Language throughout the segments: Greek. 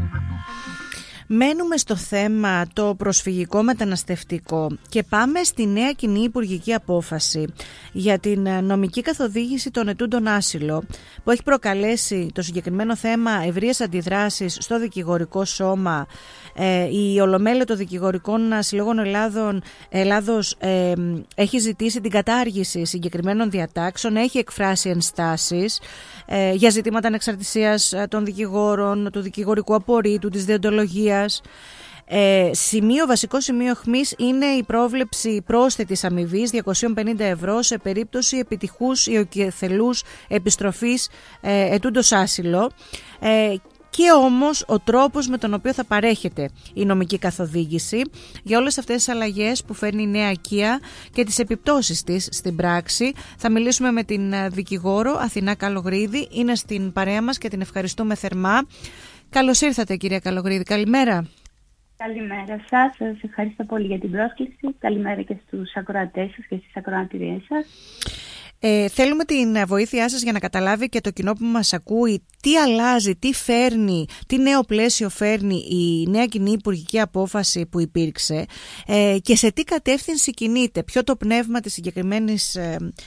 Μένουμε στο θέμα το προσφυγικό μεταναστευτικό και πάμε στη νέα κοινή υπουργική απόφαση για την νομική καθοδήγηση των ετούντων άσυλο, που έχει προκαλέσει το συγκεκριμένο θέμα ευρείες αντιδράσεις στο δικηγορικό σώμα. Η Ολομέλεια των Δικηγορικών Συλλόγων Ελλάδος έχει ζητήσει την κατάργηση συγκεκριμένων διατάξεων, έχει εκφράσει ενστάσεις για ζητήματα ανεξαρτησίας των δικηγόρων, του δικηγορικού απορρίτου, της διοντολογίας. Βασικό σημείο αιχμής είναι η πρόβλεψη πρόσθετης αμοιβής 250 ευρώ σε περίπτωση επιτυχούς ή οκειθελούς επιστροφής ετούντος άσυλο, και όμως ο τρόπος με τον οποίο θα παρέχεται η νομική καθοδήγηση. Για όλες αυτές τις αλλαγές που φέρνει η νέα οικία και τις επιπτώσεις της στην πράξη θα μιλήσουμε με την δικηγόρο Αθηνά Καλογρίδη. Είναι στην παρέα μας και την ευχαριστούμε θερμά. Καλώς ήρθατε, κυρία Καλογρίδη. Καλημέρα. Καλημέρα σας. Σας ευχαριστώ πολύ για την πρόσκληση. Καλημέρα και στους ακροατές σας και στις ακροατήριές σας. Θέλουμε την βοήθειά σας για να καταλάβει και το κοινό που μας ακούει τι αλλάζει, τι φέρνει, τι νέο πλαίσιο φέρνει η νέα κοινή υπουργική απόφαση που υπήρξε και σε τι κατεύθυνση κινείται, ποιο το πνεύμα της συγκεκριμένης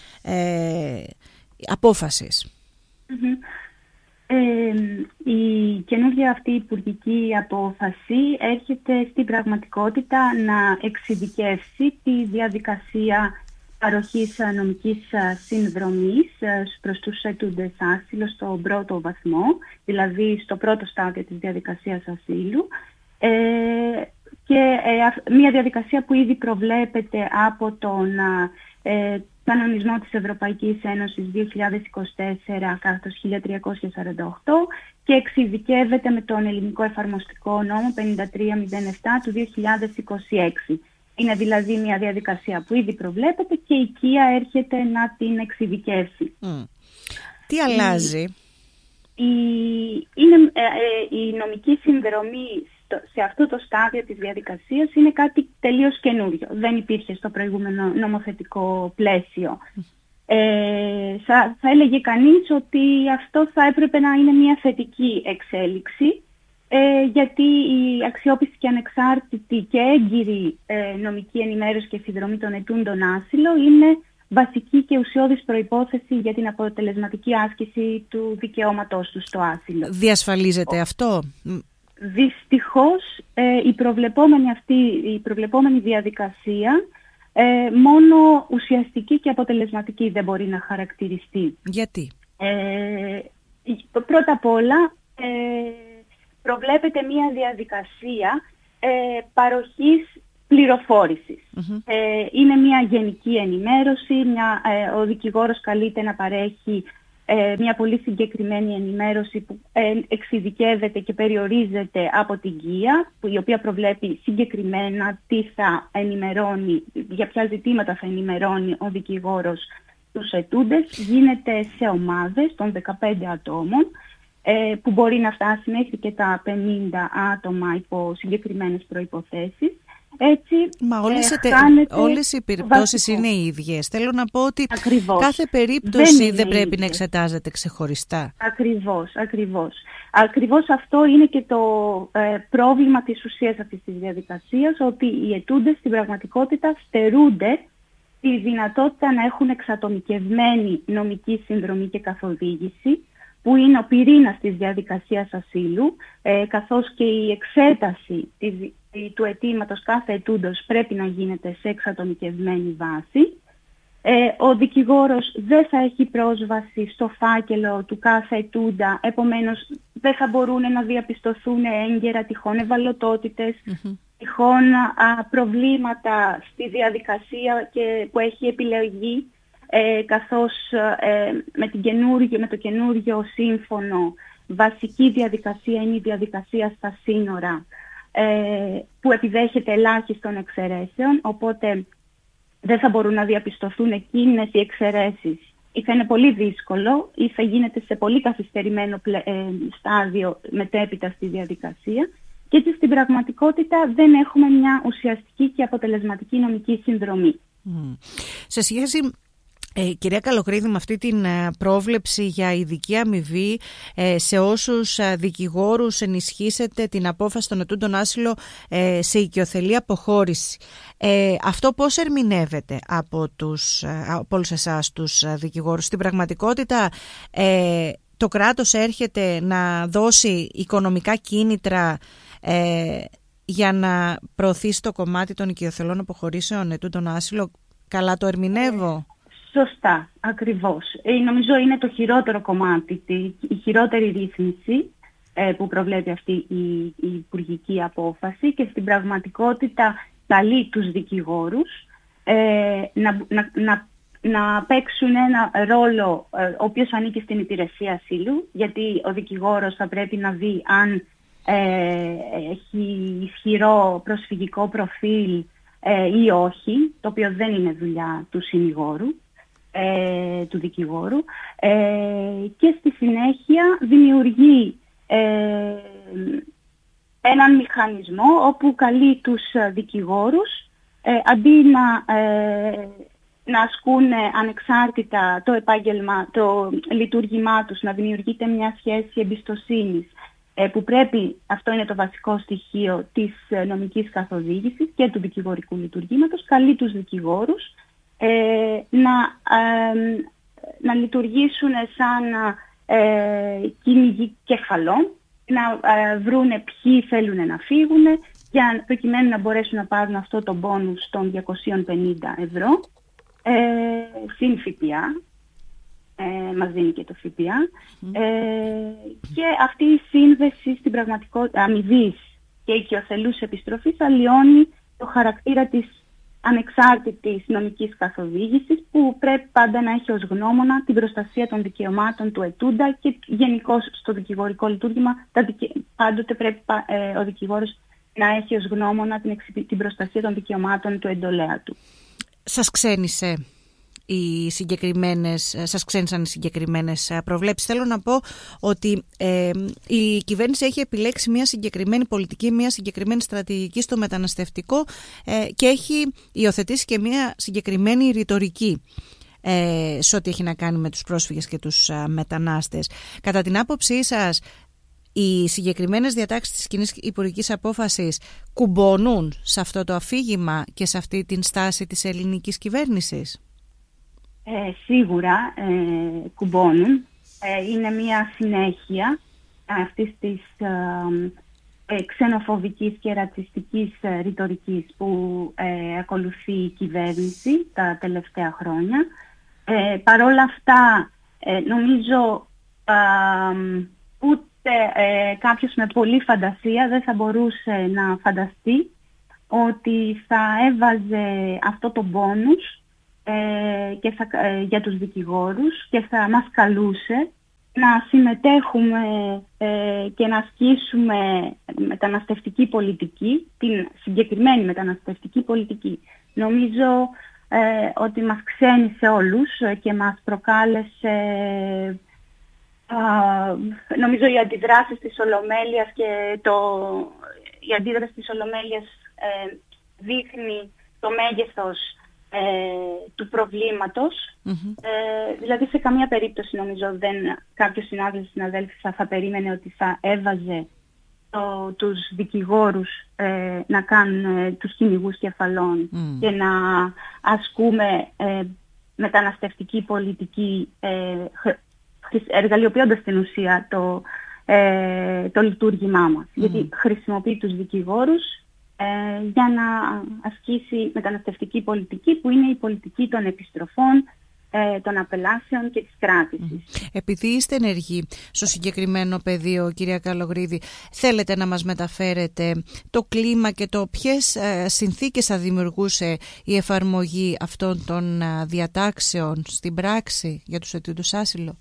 απόφασης. Η καινούργια αυτή υπουργική απόφαση έρχεται στην πραγματικότητα να εξειδικεύσει τη διαδικασία παροχής νομικής συνδρομής προς τους αιτούντες άσυλο στον πρώτο βαθμό, δηλαδή στο πρώτο στάδιο της διαδικασίας ασύλου, και μια διαδικασία που ήδη προβλέπεται από τον κανονισμό της Ευρωπαϊκής Ένωσης 2024/1348 και εξειδικεύεται με τον ελληνικό εφαρμοστικό νόμο 5307 του 2026. Είναι δηλαδή μια διαδικασία που ήδη προβλέπεται και η οικία έρχεται να την εξειδικεύσει. Τι αλλάζει? Η νομική συνδρομή σε αυτό το στάδιο της διαδικασίας είναι κάτι τελείως καινούριο. Δεν υπήρχε στο προηγούμενο νομοθετικό πλαίσιο. Θα έλεγε κανείς ότι αυτό θα έπρεπε να είναι μια θετική εξέλιξη, γιατί η αξιόπιστη και ανεξάρτητη και έγκυρη νομική ενημέρωση και συνδρομή των ετούντων άσυλο είναι βασική και ουσιώδης προϋπόθεση για την αποτελεσματική άσκηση του δικαιώματός τους στο άσυλο. Διασφαλίζεται αυτό? Δυστυχώς η προβλεπόμενη διαδικασία μόνο ουσιαστική και αποτελεσματική δεν μπορεί να χαρακτηριστεί. Γιατί? Πρώτα απ' όλα προβλέπεται μια διαδικασία παροχής πληροφόρησης. Είναι μια γενική ενημέρωση, ο δικηγόρος καλείται να παρέχει μια πολύ συγκεκριμένη ενημέρωση που εξειδικεύεται και περιορίζεται από την ΚΙΑ, η οποία προβλέπει συγκεκριμένα τι θα ενημερώνει, για ποια ζητήματα θα ενημερώνει ο δικηγόρος τους ετούντες. Γίνεται σε ομάδες των 15 ατόμων, που μπορεί να φτάσει μέχρι και τα 50 άτομα υπό συγκεκριμένες προϋποθέσεις. Έτσι, όλες οι περιπτώσεις είναι οι ίδιες. Θέλω να πω ότι κάθε περίπτωση δεν πρέπει να εξετάζεται ξεχωριστά. Ακριβώς αυτό είναι και το πρόβλημα της ουσίας αυτής της διαδικασίας, ότι οι ετούντες στην πραγματικότητα στερούνται τη δυνατότητα να έχουν εξατομικευμένη νομική συνδρομή και καθοδήγηση, που είναι ο πυρήνας της διαδικασίας ασύλου, καθώς και η εξέταση του αιτήματος κάθε ετούντος πρέπει να γίνεται σε εξατομικευμένη βάση. Ο δικηγόρος δεν θα έχει πρόσβαση στο φάκελο του κάθε ετούντα, επομένως δεν θα μπορούν να διαπιστωθούν έγκαιρα τυχόν ευαλωτότητες, τυχόν προβλήματα στη διαδικασία που έχει επιλεγεί, καθώς με το καινούργιο σύμφωνο βασική διαδικασία είναι η διαδικασία στα σύνορα, που επιδέχεται ελάχιστων εξαιρέσεων, οπότε δεν θα μπορούν να διαπιστωθούν εκείνες οι εξαιρέσεις, ή θα είναι πολύ δύσκολο ή θα γίνεται σε πολύ καθυστερημένο στάδιο μετέπειτα στη διαδικασία, και έτσι στην πραγματικότητα δεν έχουμε μια ουσιαστική και αποτελεσματική νομική συνδρομή. Σε σχέση Κυρία Καλογρίδη, με αυτή την πρόβλεψη για ειδική αμοιβή σε όσους δικηγόρους ενισχύσετε την απόφαση των ετούντων άσυλο σε οικειοθελή αποχώρηση, αυτό πώς ερμηνεύεται από όλους εσάς τους δικηγόρους? Στην πραγματικότητα το κράτος έρχεται να δώσει οικονομικά κίνητρα για να προωθήσει το κομμάτι των οικειοθελών αποχωρήσεων ετούντων άσυλο? Καλά το ερμηνεύω? Σωστά, ακριβώς. Νομίζω είναι το χειρότερο κομμάτι, η χειρότερη ρύθμιση που προβλέπει αυτή η υπουργική απόφαση, και στην πραγματικότητα καλεί τους δικηγόρους να παίξουν ένα ρόλο ο οποίος ανήκει στην υπηρεσία ασύλου, γιατί ο δικηγόρος θα πρέπει να δει αν έχει ισχυρό προσφυγικό προφίλ ή όχι, το οποίο δεν είναι δουλειά του συνηγόρου, του δικηγόρου, και στη συνέχεια δημιουργεί έναν μηχανισμό όπου καλεί τους δικηγόρους αντί να ασκούν ανεξάρτητα το επάγγελμα, το λειτουργήμά τους, να δημιουργείται μια σχέση εμπιστοσύνης που πρέπει, αυτό είναι το βασικό στοιχείο της νομικής καθοδήγησης και του δικηγορικού λειτουργήματος, καλεί τους δικηγόρους να λειτουργήσουν σαν κυνηγοί κεφαλών, να βρούνε ποιοι θέλουν να φύγουν, προκειμένου να μπορέσουν να πάρουν αυτό το μπόνους των 250 ευρώ συν ΦΠΑ, μας δίνει και το ΦΠΑ, και αυτή η σύνδεση στην πραγματικότητα αμοιβής και οικειοθελούς επιστροφής αλλοιώνει το χαρακτήρα της ανεξάρτητης νομικής καθοδήγησης, που πρέπει πάντα να έχει ως γνώμονα την προστασία των δικαιωμάτων του ετούντα, και γενικώς στο δικηγορικό λειτουργήμα πάντοτε πρέπει ο δικηγόρος να έχει ως γνώμονα την προστασία των δικαιωμάτων του εντολέα του. Σας ξένησαν οι συγκεκριμένες προβλέψεις? Θέλω να πω ότι η κυβέρνηση έχει επιλέξει μια συγκεκριμένη πολιτική, μια συγκεκριμένη στρατηγική στο μεταναστευτικό και έχει υιοθετήσει και μια συγκεκριμένη ρητορική σε ό,τι έχει να κάνει με τους πρόσφυγες και τους μετανάστες. Κατά την άποψή σας, οι συγκεκριμένες διατάξεις της κοινής υπουργικής απόφασης κουμπώνουν σε αυτό το αφήγημα και σε αυτή την στάση της ελληνικής κυβέρνησης? Σίγουρα κουμπώνουν. Είναι μια συνέχεια αυτής της ξενοφοβικής και ρατσιστικής ρητορικής που ακολουθεί η κυβέρνηση τα τελευταία χρόνια. Παρόλα αυτά, νομίζω ούτε κάποιος με πολλή φαντασία δεν θα μπορούσε να φανταστεί ότι θα έβαζε αυτό το μπόνους για τους δικηγόρους και θα μας καλούσε να συμμετέχουμε και να ασκήσουμε μεταναστευτική πολιτική, την συγκεκριμένη μεταναστευτική πολιτική. Νομίζω ότι μας ξένησε όλους και μας προκάλεσε, νομίζω, οι αντιδράσεις της Ολομέλειας και η αντίδραση της Ολομέλειας δείχνει το μέγεθος του προβλήματος. Δηλαδή σε καμία περίπτωση νομίζω κάποιος συνάδελφος θα περίμενε ότι θα έβαζε τους δικηγόρους να κάνουν τους κυνηγούς κεφαλών και να ασκούμε μεταναστευτική πολιτική, εργαλειοποιώντας την ουσία το λειτουργήμά μας. Γιατί χρησιμοποιεί τους δικηγόρους για να ασκήσει μεταναστευτική πολιτική, που είναι η πολιτική των επιστροφών, των απελάσεων και της κράτησης. Επειδή είστε ενεργοί στο συγκεκριμένο πεδίο, κυρία Καλογρίδη, θέλετε να μας μεταφέρετε το κλίμα και το ποιες συνθήκες θα δημιουργούσε η εφαρμογή αυτών των διατάξεων στην πράξη για τους ετούντους άσυλο?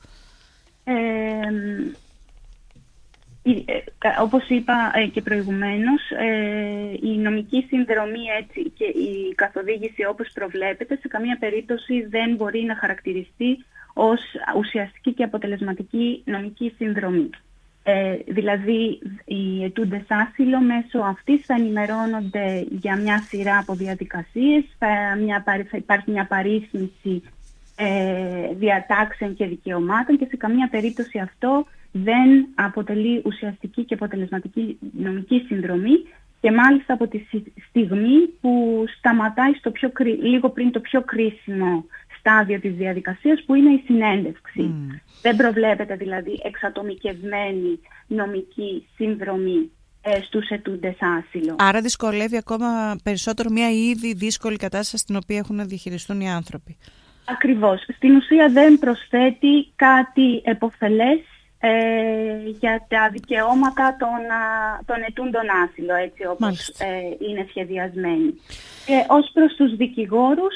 Όπως είπα και προηγουμένως, η νομική συνδρομή έτσι και η καθοδήγηση όπως προβλέπεται σε καμία περίπτωση δεν μπορεί να χαρακτηριστεί ως ουσιαστική και αποτελεσματική νομική συνδρομή. Δηλαδή οι ετούντες άσυλο μέσω αυτής θα ενημερώνονται για μια σειρά από διαδικασίες, θα υπάρχει μια παρίσμηση διατάξεων και δικαιωμάτων και σε καμία περίπτωση αυτό δεν αποτελεί ουσιαστική και αποτελεσματική νομική συνδρομή και μάλιστα από τη στιγμή που σταματάει λίγο πριν το πιο κρίσιμο στάδιο της διαδικασίας που είναι η συνέντευξη. Δεν προβλέπεται δηλαδή εξατομικευμένη νομική συνδρομή στους ετούντες άσυλο. Άρα δυσκολεύει ακόμα περισσότερο μια ήδη δύσκολη κατάσταση στην οποία έχουν να διαχειριστούν οι άνθρωποι. Ακριβώς. Στην ουσία δεν προσθέτει κάτι επωφελές για τα δικαιώματα των ετούντων άσυλο, έτσι όπως είναι σχεδιασμένοι. Και ως προς τους δικηγόρους,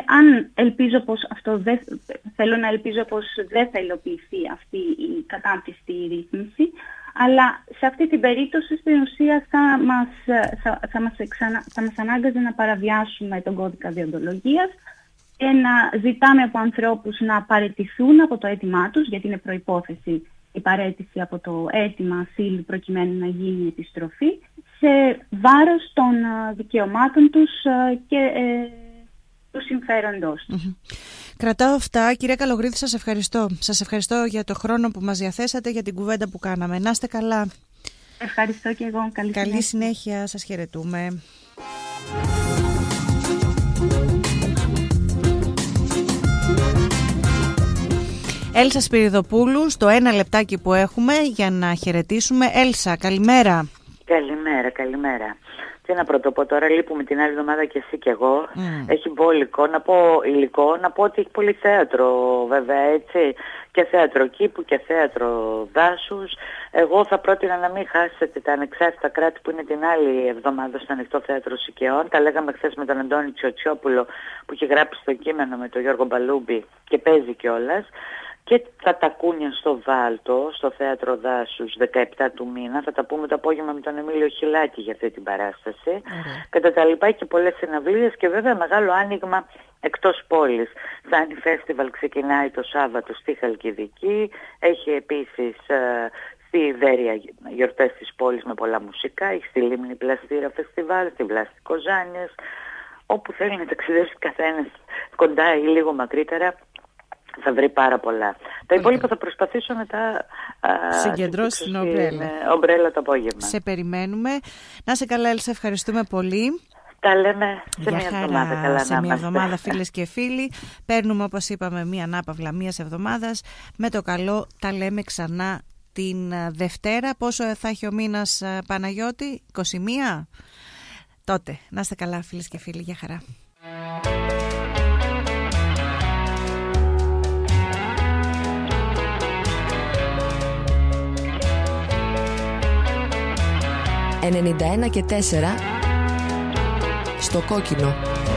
θέλω να ελπίζω πως δεν θα υλοποιηθεί αυτή η κατάμπτυστη ρύθμιση, αλλά σε αυτή την περίπτωση στην ουσία θα μας ανάγκαζε να παραβιάσουμε τον κώδικα διοντολογίας και να ζητάμε από ανθρώπους να παραιτηθούν από το αίτημά τους, γιατί είναι προϋπόθεση η παραίτηση από το αίτημα ασύλου προκειμένου να γίνει η επιστροφή, σε βάρος των δικαιωμάτων τους και του συμφέροντος τους. Κρατάω αυτά. Κυρία Καλογρίδη, σας ευχαριστώ. Σας ευχαριστώ για το χρόνο που μας διαθέσατε, για την κουβέντα που κάναμε. Να είστε καλά. Ευχαριστώ και εγώ. Καλή συνέχεια. Σας χαιρετούμε. Έλσα Σπυριδοπούλου, στο 1 λεπτάκι που έχουμε για να χαιρετήσουμε. Έλσα, καλημέρα. Καλημέρα. Τι να πρωτοπώ τώρα, λείπουμε την άλλη εβδομάδα και εσύ και εγώ. Έχει βόλικο, να πω υλικό, να πω ότι έχει πολύ θέατρο βέβαια, έτσι. Και θέατρο κήπου και θέατρο δάσους. Εγώ θα πρότεινα να μην χάσετε τα ανεξάρτητα κράτη που είναι την άλλη εβδομάδα στο Ανοιχτό Θέατρο Σικαιών. Τα λέγαμε χθες με τον Αντώνη Τσιοτσιόπουλο που είχε γράψει το κείμενο με τον Γιώργο Μπαλούμπη και παίζει κιόλας. Και τα τακούνια στο Βάλτο, στο Θέατρο Δάσους, 17 του μήνα. Θα τα πούμε το απόγευμα με τον Εμίλιο Χιλάκη για αυτή την παράσταση. Κατά τα λοιπά και πολλές συναυλίες και βέβαια μεγάλο άνοιγμα εκτός πόλης. Σάνι Φέστιβαλ ξεκινάει το Σάββατο στη Χαλκιδική. Έχει επίσης στη Ιδέρια γιορτές της πόλης με πολλά μουσικά. Έχει στη Λίμνη Πλαστήρα Φεστιβάλ, στη Βλάστη Κοζάνιες. Όπου θέλει να ταξιδέψει καθένας κοντά ή λίγο μακρύτερα, θα βρει πάρα πολλά. Τα υπόλοιπα θα προσπαθήσω να τα συγκεντρώσει στην ομπρέλα το απόγευμα. Σε περιμένουμε. Να σε καλά, Έλσα, ευχαριστούμε πολύ. Τα λέμε σε μια εβδομάδα. Καλά, σε μια εβδομάδα, φίλες και φίλοι. Παίρνουμε, όπως είπαμε, μια ανάπαυλα μιας εβδομάδας. Με το καλό τα λέμε ξανά την Δευτέρα. Πόσο θα έχει ο μήνας, Παναγιώτη? 21? Τότε, να είστε καλά, φίλες και φίλοι. Γεια χαρά. «91 και 4» στο κόκκινο.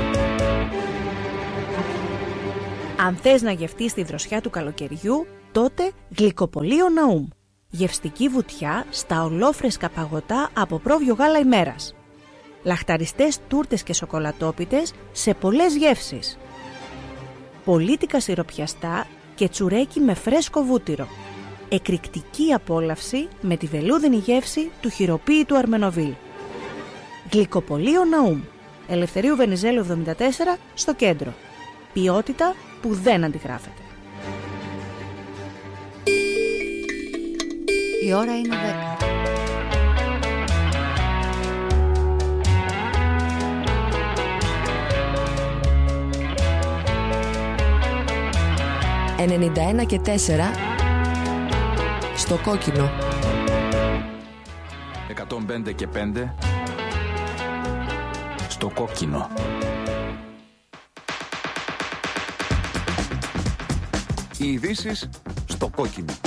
Αν θες να γευτείς τη δροσιά του καλοκαιριού, τότε Γλυκοπωλείο Ναούμ. Γευστική βουτιά στα ολόφρεσκα παγωτά από πρόβιο γάλα ημέρας. Λαχταριστές τούρτες και σοκολατόπιτες σε πολλές γεύσεις. Πολίτικα σιροπιαστά και τσουρέκι με φρέσκο βούτυρο. Εκρηκτική απόλαυση με τη βελούδινη γεύση του χειροποίητου Αρμενοβίλ. Γλυκοπωλείο Ναούμ. Ελευθερίου Βενιζέλου 74 στο κέντρο. Ποιότητα που δεν αντιγράφεται. Η ώρα είναι 10. «91 και 4» στο κόκκινο. 105 και 5 στο κόκκινο. Οι ειδήσεις στο κόκκινο.